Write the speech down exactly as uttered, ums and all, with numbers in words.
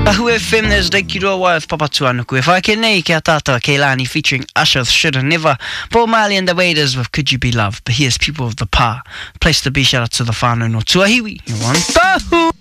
Bahu F M, there's Dake Kiroa with Papa Tuanuku. If I can nei Kia Tata Keilani featuring Usher Shoulda Never. Paul Marley and the Waiters with Could You Be Loved. But here's People of the Pa. Place to be, shout out to the whānau no Tuahiwi. You want Bahu?